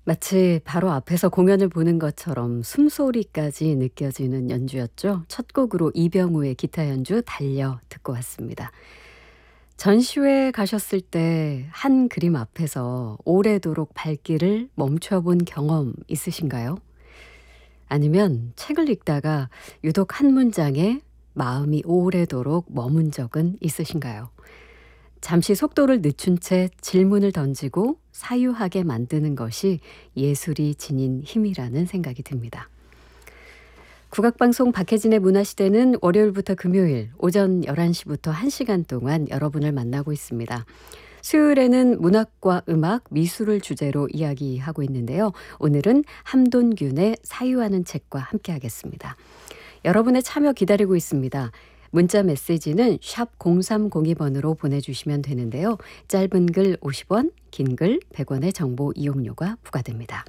마치 바로 앞에서 공연을 보는 것처럼 숨소리까지 느껴지는 연주였죠. 첫 곡으로 이병우의 기타 연주 달려 듣고 왔습니다. 전시회 가셨을 때 한 그림 앞에서 오래도록 발길을 멈춰본 경험 있으신가요? 아니면 책을 읽다가 유독 한 문장에 마음이 오래도록 머문 적은 있으신가요? 잠시 속도를 늦춘 채 질문을 던지고 사유하게 만드는 것이 예술이 지닌 힘이라는 생각이 듭니다. 국악방송 박혜진의 문화시대는 월요일부터 금요일 오전 11시부터 1시간 동안 여러분을 만나고 있습니다. 수요일에는 문학과 음악, 미술을 주제로 이야기하고 있는데요. 오늘은 함돈균의 사유하는 책과 함께하겠습니다. 여러분의 참여 기다리고 있습니다. 문자 메시지는 샵 0302번으로 보내주시면 되는데요. 짧은 글 50원, 긴 글 100원의 정보 이용료가 부과됩니다.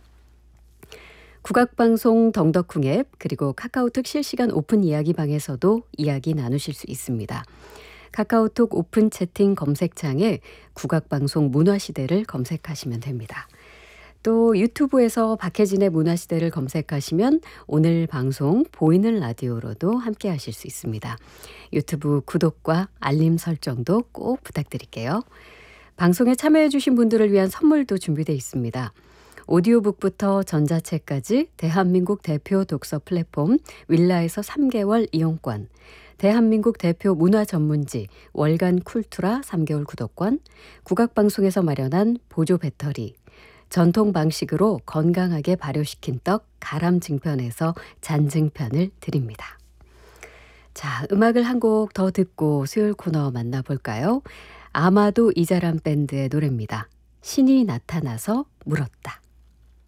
국악방송 덩덕쿵 앱 그리고 카카오톡 실시간 오픈 이야기방에서도 이야기 나누실 수 있습니다. 카카오톡 오픈 채팅 검색창에 국악방송 문화시대를 검색하시면 됩니다. 또 유튜브에서 박혜진의 문화시대를 검색하시면 오늘 방송 보이는 라디오로도 함께 하실 수 있습니다. 유튜브 구독과 알림 설정도 꼭 부탁드릴게요. 방송에 참여해 주신 분들을 위한 선물도 준비되어 있습니다. 오디오북부터 전자책까지 대한민국 대표 독서 플랫폼 윌라에서 3개월 이용권, 대한민국 대표 문화 전문지 월간 쿨투라 3개월 구독권, 국악방송에서 마련한 보조 배터리, 전통 방식으로 건강하게 발효시킨 떡 가람증편에서 잔증편을 드립니다. 자, 음악을 한 곡 더 듣고 수요일 코너 만나볼까요? 아마도 이자람 밴드의 노래입니다. 신이 나타나서 물었다.